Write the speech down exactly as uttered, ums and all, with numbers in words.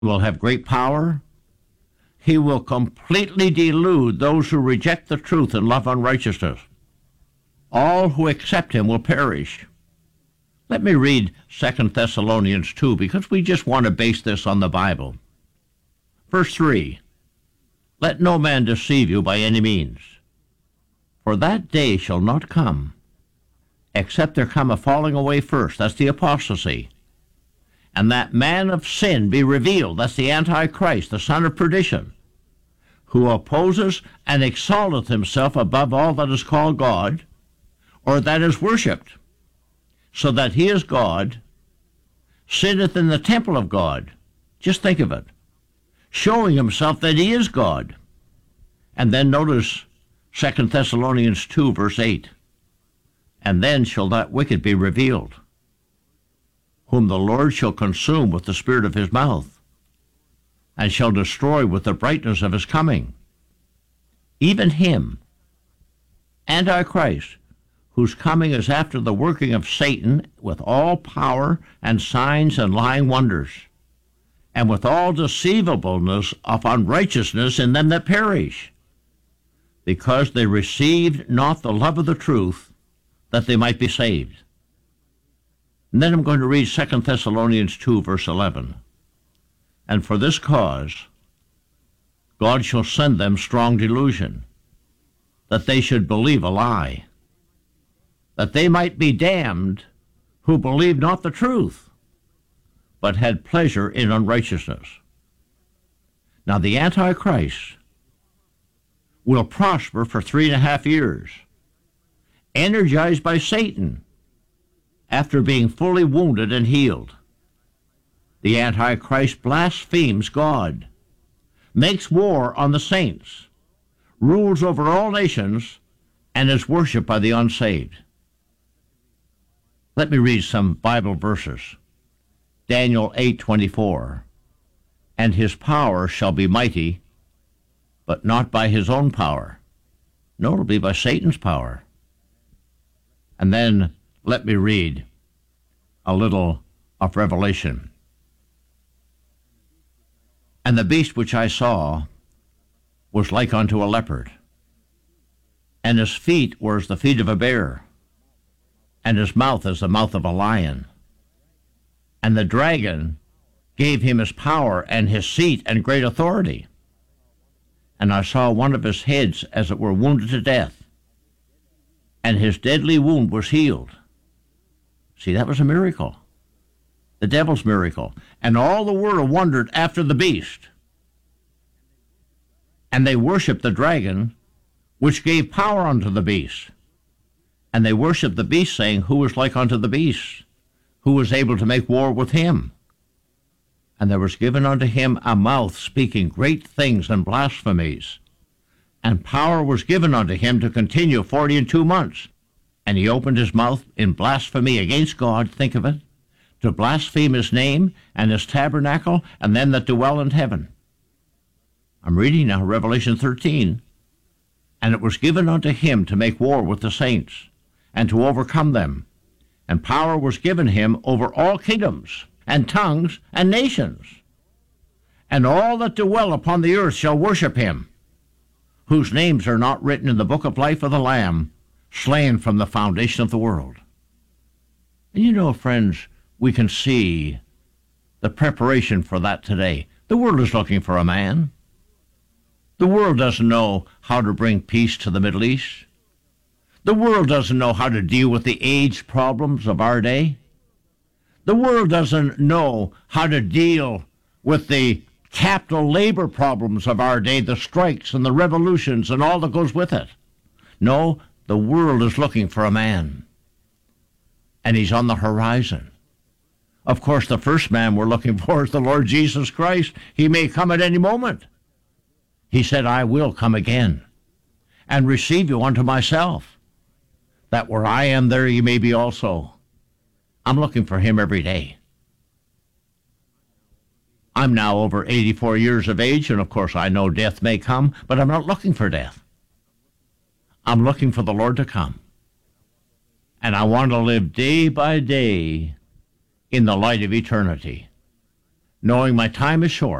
will have great power. He will completely delude those who reject the truth and love unrighteousness. All who accept him will perish. Let me read Second Thessalonians two, because we just want to base this on the Bible. Verse three, let no man deceive you by any means, for that day shall not come, except there come a falling away first, that's the apostasy, and that man of sin be revealed, that's the Antichrist, the son of perdition, who opposes and exalteth himself above all that is called God, or that is worshipped, so that he is God, sitteth in the temple of God. Just think of it. Showing himself that he is God. And then notice Second Thessalonians two, verse eight. And then shall that wicked be revealed, whom the Lord shall consume with the spirit of his mouth, and shall destroy with the brightness of his coming. Even him, Antichrist, whose coming is after the working of Satan with all power and signs and lying wonders, and with all deceivableness of unrighteousness in them that perish, because they received not the love of the truth, that they might be saved. And then I'm going to read Second Thessalonians two, verse eleven. And for this cause God shall send them strong delusion, that they should believe a lie, that they might be damned who believed not the truth, but had pleasure in unrighteousness. Now the Antichrist will prosper for three and a half years, energized by Satan, after being fully wounded and healed. The Antichrist blasphemes God, makes war on the saints, rules over all nations, and is worshipped by the unsaved. Let me read some Bible verses. Daniel eight twenty-four. And his power shall be mighty, but not by his own power. No, it'll be by Satan's power. And then let me read a little of Revelation. And the beast which I saw was like unto a leopard, and his feet were as the feet of a bear, and his mouth as the mouth of a lion. And the dragon gave him his power and his seat and great authority. And I saw one of his heads as it were wounded to death, and his deadly wound was healed. See, that was a miracle. The devil's miracle. And all the world wondered after the beast. And they worshipped the dragon, which gave power unto the beast. And they worshipped the beast, saying, who is like unto the beast? Who was able to make war with him? And there was given unto him a mouth speaking great things and blasphemies. And power was given unto him to continue forty and two months. And he opened his mouth in blasphemy against God, think of it, to blaspheme his name and his tabernacle and them that dwell in heaven. I'm reading now Revelation thirteen. And it was given unto him to make war with the saints, and to overcome them. And power was given him over all kingdoms, and tongues, and nations. And all that dwell upon the earth shall worship him, whose names are not written in the book of life of the Lamb, slain from the foundation of the world. And you know, friends, we can see the preparation for that today. The world is looking for a man. The world doesn't know how to bring peace to the Middle East. The world doesn't know how to deal with the AIDS problems of our day. The world doesn't know how to deal with the capital labor problems of our day, the strikes and the revolutions and all that goes with it. No, the world is looking for a man, and he's on the horizon. Of course, the first man we're looking for is the Lord Jesus Christ. He may come at any moment. He said, I will come again and receive you unto myself, that where I am, there ye may be also. I'm looking for him every day. I'm now over eighty-four years of age, and of course I know death may come, but I'm not looking for death. I'm looking for the Lord to come. And I want to live day by day in the light of eternity. knowing my time is short,